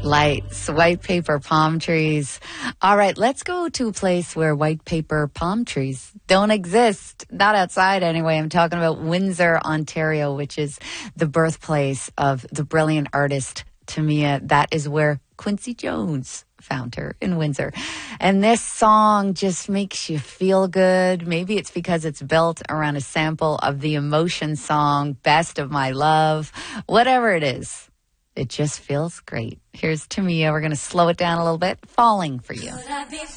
Lights, white paper palm trees. All right, let's go to a place where white paper palm trees don't exist. Not outside anyway. I'm talking about Windsor, Ontario, which is the birthplace of the brilliant artist Tamia. That is where Quincy Jones found her, in Windsor. And this song just makes you feel good. Maybe it's because it's built around a sample of the Emotion song, Best of My Love. Whatever it is, it just feels great. Here's Tamia. We're going to slow it down a little bit. Falling for You.